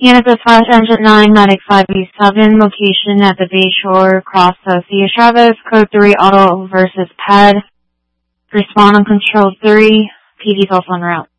Yannica Flash Engine 9, Medic 587, location at the Bayshore Cross Sophia Chavez, Code 3 Auto versus PED. Respond on Control 3, PD telephone route.